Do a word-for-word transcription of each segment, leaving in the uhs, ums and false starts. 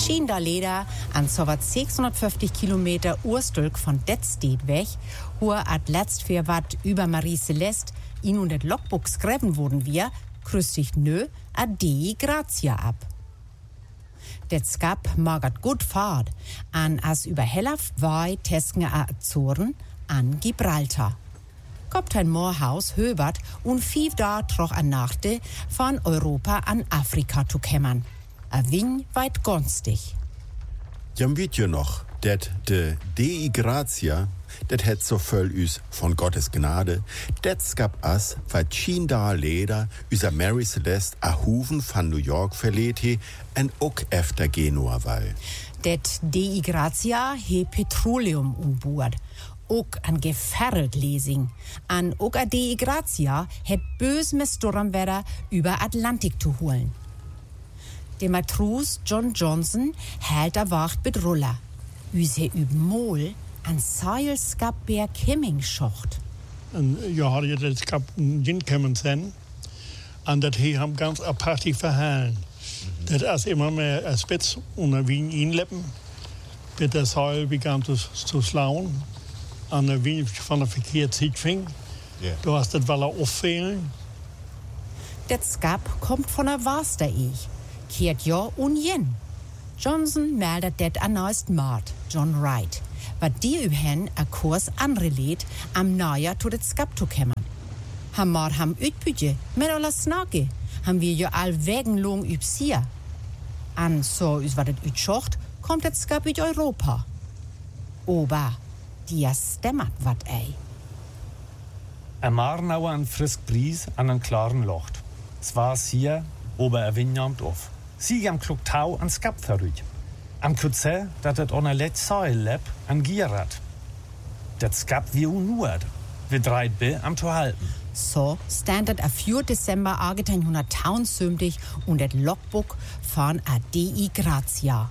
Chinda Leder an so wat sechshundertfünfzig Kilometer Urstülk von det steht weg, wo at letzt für wat über Marie Celeste in und det Logbuch schreiben wurden wir, krüstigt nö a Dei Grazia ab. Det skap magert gut Fahrt an as über Hellaf wei Tesken a Azoren an Gibraltar. Kaptein Moorhaus höbert und fief da troch an Nachte von Europa an Afrika zu kämmern. A wing weit günstig. Jam wiedt jo noch, dat de Dei Grazia, dat het so voll üs von Gottes Gnade, dat skap as, wat Chinda Leder üser Mary Celeste a Huven van New York verleht he, en ook efter Genua wall. Det Dei Grazia he Petroleum unboord. Ook an gefährdet Lesing. An ook a Dei Grazia het bös mit Sturmwetter über Atlantik zu holen. Der Matros John Johnson hält a Wacht mit Ruller. Üse üb Mol an Seilskap ber Kimmingschocht. En je had je dat skap in kommen zijn. En dat hij hem ganz apartig verhalen. Mm-hmm. Dat als immer mehr a Spitz unter Wien inleppen, wird der Seil begann zu, zu slauen. An der Wien von der verkeerd ziet ving. Yeah. Du hast das Waller auffehlen. Det skap kommt von der Waster ich. Keert ja un jen. Johnson meldet det an neuest Mart, John Wright, wat die üb hen a Kurs anrelet am Neujahr to det skap zu kämmern. Ham Mart ham utbüge, mit aller Snake, ham wir jo all wegen long üb sier. An so is wat det utschocht, kommt det skap üt Europa. Oba, die stemmert wat ei. Ein Marnauer an frisk Bries an einen klaren Locht. Es war hier, ober er Windjamt auf. Sie am Kluktau an Skap verrüht. Am Kutze, dat et on a let Seil leb an Gierat. Dat Skap wie unuert. Wir dreit be am to halten. So standet a vier Dezember achtzehnhunderttausendsiebzig und det Logbuch von a Dei Grazia.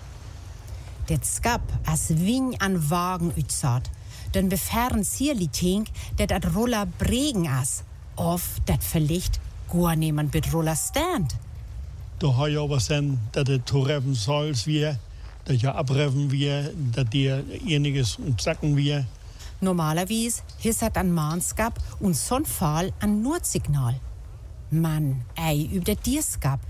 Det skap as wing an Wagen utsat, den befern sierli tink, det at Roller bregen as, of dat verlicht gar niemand mit Roller stand. Da har je aber sen, dat het to reven sols weer, dat je abreven weer, dat dir einiges umzacken weer. Normalerweise hissert an Mahnskap und son Fall an Nordsignal. Mann, ei üb det Dierskap.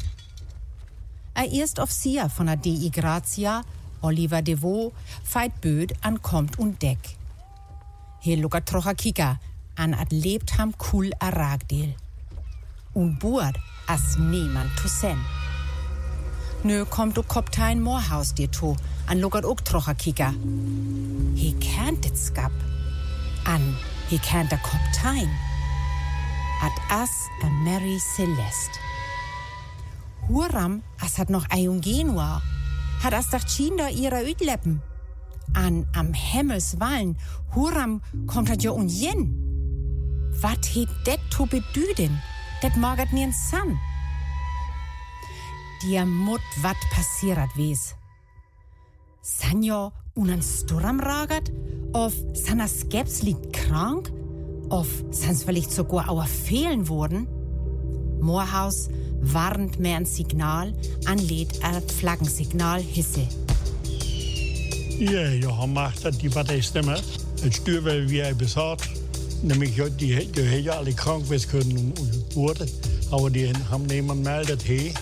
A Erstoffizier von der Dei Grazia, Oliver DeVoe, feit böd an kommt und deck. He luckert trocher Kika, an at lebt ham cool a Ragdel. Und buert as niemand zu sen. Nö kommt o Kaptein Moorhaus dir to, an luckert ook trocher Kika. He kennt det skap. An, he kennt der Kaptein. At as a Mary Celeste. Huram, as hat noch ein Genua. Hat as dach Chinda ihrer Ütleppen. An am Himmelswallen, Huram kommt hat jo un jen. Wat het det to bedüden? Det maget nien san. Dir mut wat passiert wes. San jo unan Sturm ragert? Of san as Skeps liegt krank? Of sans vielleicht sogar auer fehlen wurden? Moorhaus warnt mehr ein Signal, anlädt ein Flaggensignal hisse. Ja, je har macht dat die wat stemme. Het stuur wel wie hij bezat. Nämlich die, die hätte ja alle krank werden können und wurde. Aber die haben niemand meldet, hey.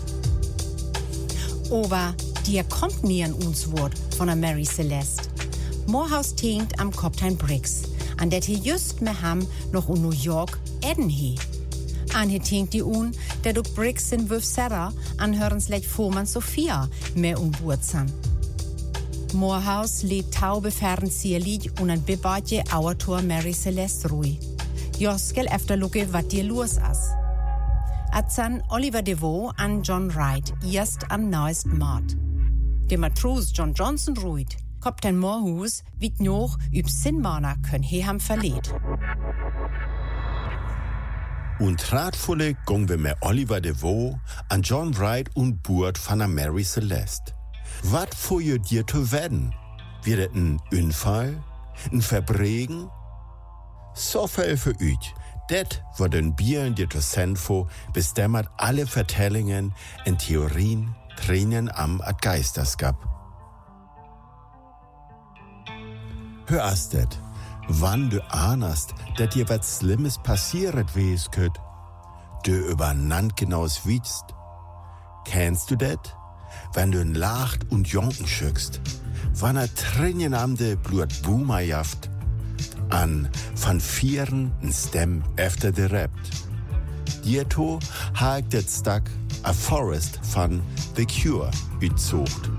Aber die kommt nie an uns Wort von der Mary Celeste. Moorhaus tinkt am Kaptein Briggs, an der die just me ham noch in New York Eden he. An he tinkt die un, der du Briggs in Wöf Sarah anhörens lech Vormann Sophia mehr um Bord san. Moorhaus lädt taube fern sierlich und ein Bebatje Autor Mary Celeste Rui. Joskel efter lucke wat dir los as. Atzan Oliver DeVoe an John Wright, erst am neuest Mart. Der Matros John Johnson ruht, Kaptein Moorhaus wit noch üb Sinnmana könn he ham verleht. Und ratvolle gong wir mit Oliver DeVoe an John Wright und Burt von der Mary Celeste. Wat fuhr je dir zu werden? Wird es ein Unfall? Ein Verbregen? So viel für euch. Det wird ein Bier in dir zu Senfo, bestimmt alle Vertellungen und Theorien Tränen am at Geisters gab. Hör as det, wann du ahnest, dat dir wat Schlimmes passiert wes könnt, du übernand genaus wiegst. Kennst du det? Wenn du n lacht und jonken schückst, wann er Tränen am de Blut Boomer jaft, an van Vieren n Stem efter de rapt. Dieto ha ich det Stack A Forest van The Cure utzocht.